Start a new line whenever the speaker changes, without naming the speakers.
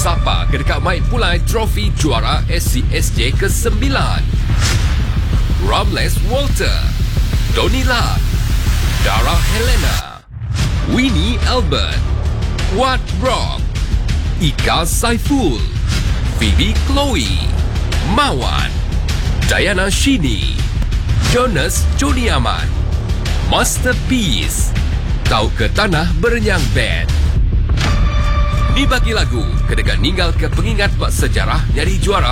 Sapa kedekat Mike Pulai trofi juara SCSJ ke-9. Ramles Walter, Donila, Dara Helena, Winnie Albert, Wat Brock, Ika Saiful, Phoebe Chloe, Mawan, Diana Shini, Jonas Joni Ahmad, Masterpiece, Tau ke Tanah Berenyang Band. Ni bagi lagu kedekat ninggal ke pengingat bak sejarah nyari juara